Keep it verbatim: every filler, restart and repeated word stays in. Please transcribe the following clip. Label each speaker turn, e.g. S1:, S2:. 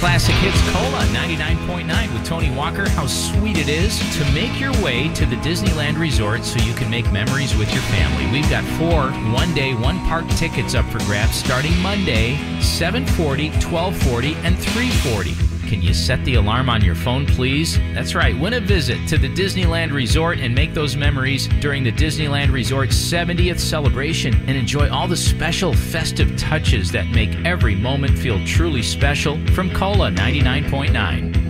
S1: Classic Hits Cola ninety-nine point nine with Tony Walker. How sweet it is to make your way to the Disneyland Resort so you can make memories with your family. We've got four one-day, one-park tickets up for grabs starting Monday, seven forty, twelve forty, and three forty. Can you set the alarm on your phone, please? That's right. Win a visit to the Disneyland Resort and make those memories during the Disneyland Resort's seventieth celebration and enjoy all the special festive touches that make every moment feel truly special from Cola ninety-nine point nine.